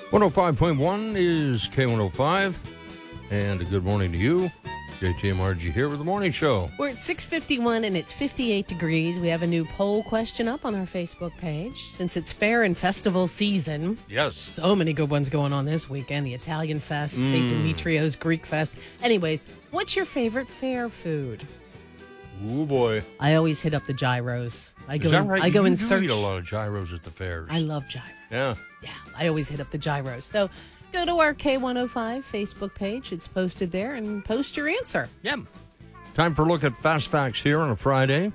105.1 is K105, and a good morning to you. JT and Margie here with the morning show. We're at 6:51 and it's 58 degrees. We have a new poll question up on our Facebook page. Since it's fair and festival season, Yes. so many good ones going on this weekend. The Italian Fest, St. Demetrios Greek Fest. Anyways, what's your favorite fair food? Ooh, boy. I always hit up the gyros. Is that right? I go you and do search. eat a lot of gyros at the fairs. I love gyros. Yeah. Yeah, I always hit up the gyros. So go to our K105 Facebook page. It's posted there, and post your answer. Yeah. Time for a look at Fast Facts here on a Friday.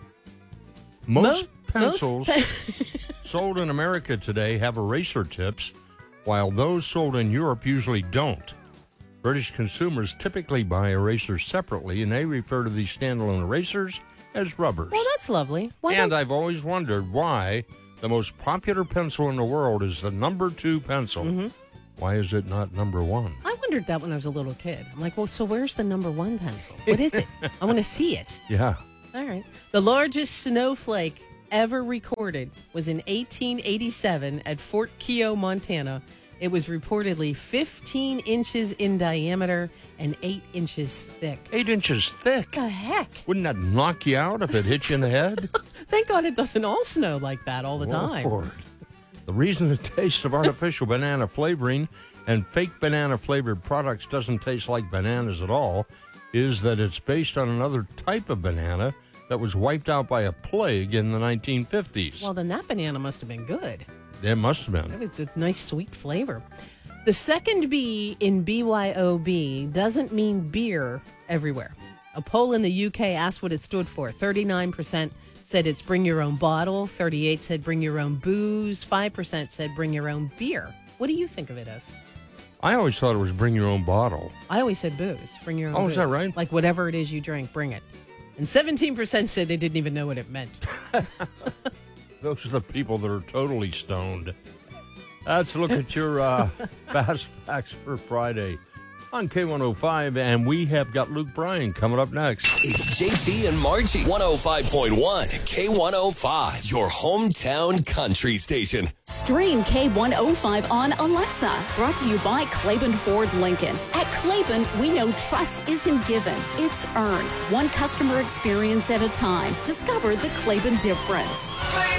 Most pencils sold in America today have eraser tips, while those sold in Europe usually don't. British consumers typically buy erasers separately, and they refer to these standalone erasers as rubbers. Well, that's lovely. And I've always wondered why the most popular pencil in the world is the number 2 pencil. Mm-hmm. Why is it not number 1? I wondered that when I was a little kid. I'm like, well, so where's the number 1 pencil? What is it? I want to see it. Yeah. All right. The largest snowflake ever recorded was in 1887 at Fort Keogh, Montana. It was reportedly 15 inches in diameter and 8 inches thick. 8 inches thick? What the heck? Wouldn't that knock you out if it hit you in the head? Thank God it doesn't all snow like that all the time. Lord. The reason the taste of artificial banana flavoring and fake banana-flavored products doesn't taste like bananas at all is that it's based on another type of banana that was wiped out by a plague in the 1950s. Well, then that banana must have been good. It must have been. It was a nice sweet flavor. The second B in BYOB doesn't mean beer everywhere. A poll in the UK asked what it stood for. 39% said it's bring your own bottle. 38% said bring your own booze. 5% said bring your own beer. What do you think of it as? I always thought it was bring your own bottle. I always said booze. Bring your own booze. Oh, is that right? Like whatever it is you drink, bring it. And 17% said they didn't even know what it meant. Those are the people that are totally stoned. Let's look at your Fast Facts for Friday on K105, and we have got Luke Bryan coming up next. It's JT and Margie, 105.1 K105, your hometown country station. Stream K105 on Alexa. Brought to you by Claiborne Ford Lincoln. At Claiborne, we know trust isn't given, it's earned. One customer experience at a time. Discover the Claiborne difference.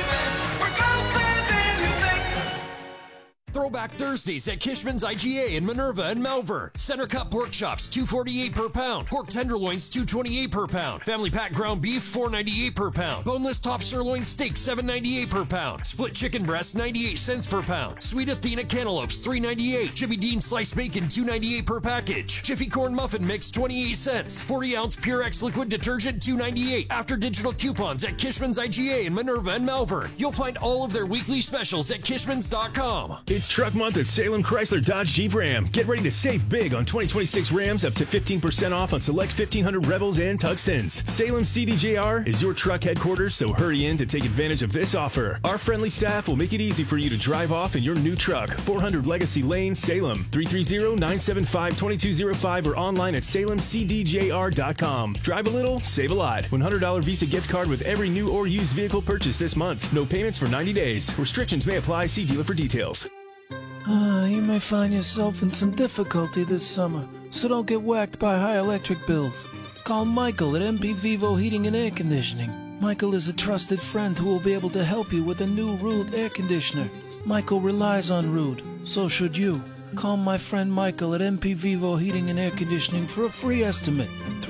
Throwback Thursdays at Kishman's IGA in Minerva and Melver. Center cut pork chops, $2.48 per pound. Pork tenderloins, $2.28 per pound. Family pack ground beef, $4.98 per pound. Boneless top sirloin steak, $7.98 per pound. Split chicken breast, 98 cents per pound. Sweet Athena cantaloupes, $3.98. Jimmy Dean sliced bacon, $2.98 per package. Jiffy corn muffin mix, 28 cents. 40-ounce Purex liquid detergent, $2.98. After digital coupons at Kishman's IGA in Minerva and Melver. You'll find all of their weekly specials at Kishmans.com. It's Truck Month at Salem Chrysler Dodge Jeep Ram. Get ready to save big on 2026 Rams, up to 15% off on select 1500 Rebels and Tuxtons. Salem CDJR is your truck headquarters, so hurry in to take advantage of this offer. Our friendly staff will make it easy for you to drive off in your new truck. 400 Legacy Lane, Salem. 330-975-2205 or online at salemcdjr.com. Drive a little, save a lot. $100 Visa gift card with every new or used vehicle purchase this month. No payments for 90 days. Restrictions may apply. See dealer for details. You may find yourself in some difficulty this summer, so don't get whacked by high electric bills. Call Michael at MP Vivo Heating and Air Conditioning. Michael is a trusted friend who will be able to help you with a new Rude air conditioner. Michael relies on Rude, so should you. Call my friend Michael at MP Vivo Heating and Air Conditioning for a free estimate.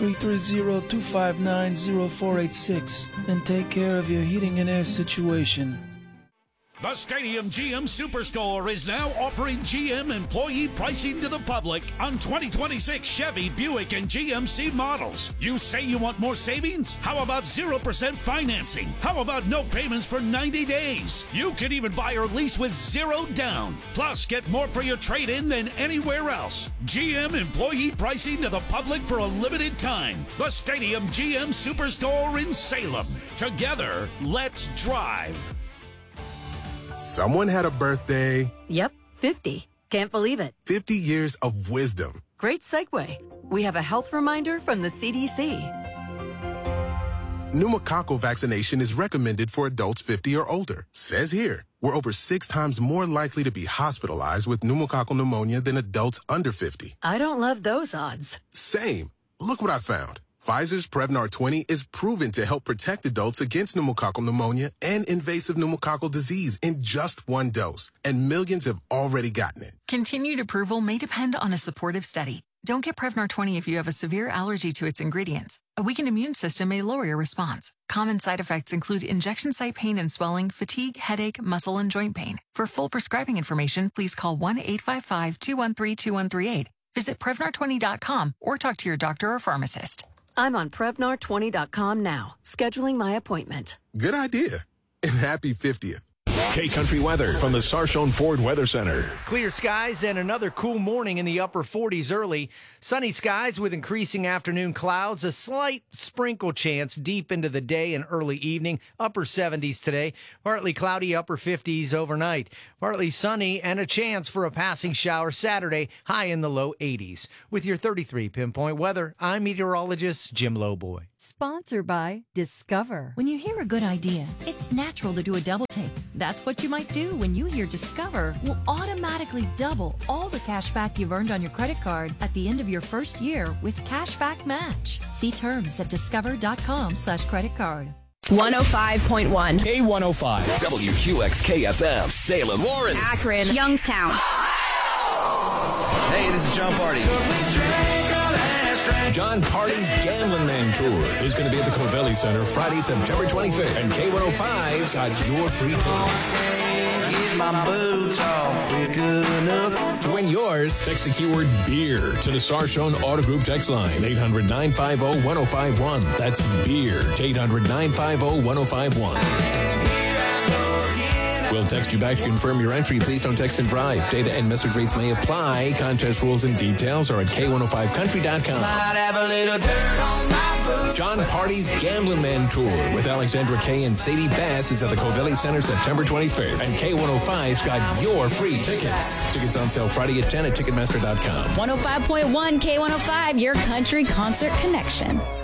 330-259-0486 and take care of your heating and air situation. The Stadium GM Superstore is now offering GM employee pricing to the public on 2026 Chevy, Buick, and GMC models. You say you want more savings? How about 0% financing? How about no payments for 90 days? You can even buy or lease with zero down. Plus, get more for your trade-in than anywhere else. GM employee pricing to the public for a limited time. The Stadium GM Superstore in Salem. Together, let's drive. Someone had a birthday. Yep, 50. Can't believe it. 50 years of wisdom. Great segue. We have a health reminder from the CDC. Pneumococcal vaccination is recommended for adults 50 or older. Says here, we're over 6 times more likely to be hospitalized with pneumococcal pneumonia than adults under 50. I don't love those odds. Same. Look what I found. Pfizer's Prevnar 20 is proven to help protect adults against pneumococcal pneumonia and invasive pneumococcal disease in just 1 dose. And millions have already gotten it. Continued approval may depend on a supportive study. Don't get Prevnar 20 if you have a severe allergy to its ingredients. A weakened immune system may lower your response. Common side effects include injection site pain and swelling, fatigue, headache, muscle, and joint pain. For full prescribing information, please call 1-855-213-2138. Visit Prevnar20.com or talk to your doctor or pharmacist. I'm on Prevnar20.com now, scheduling my appointment. Good idea. And happy 50th. K-Country weather from the Sarshone Ford Weather Center. Clear skies and another cool morning in the upper 40s early. Sunny skies with increasing afternoon clouds. A slight sprinkle chance deep into the day and early evening. Upper 70s today. Partly cloudy, upper 50s overnight. Partly sunny and a chance for a passing shower Saturday. High in the low 80s. With your 33 Pinpoint weather, I'm meteorologist Jim Lowboy. Sponsored by Discover. When you hear a good idea, it's natural to do a double take. That's what you might do when you hear Discover will automatically double all the cash back you've earned on your credit card at the end of your first year with Cashback Match. See terms at discover.com/creditcard. 105.1 K105 WQXK-FM Salem, Warren, Akron, Youngstown. Hey, this is John Party. John Party's Gambling Man Tour is going to be at the Covelli Center Friday, September 25th. And K105's got your free tickets. Get my boots off quick enough. To win yours, text the keyword beer to the Sarshone Auto Group text line, 800-950-1051. That's beer to 800-950-1051. We'll text you back to confirm your entry. Please don't text and drive. Data and message rates may apply. Contest rules and details are at K105country.com. Might have a little dirt on my boots. John Party's Gambling Man Tour with Alexandra Kay and Sadie Bass is at the Covelli Center September 25th. And K105's got your free tickets. Tickets on sale Friday at 10 at Ticketmaster.com. 105.1 K105, your country concert connection.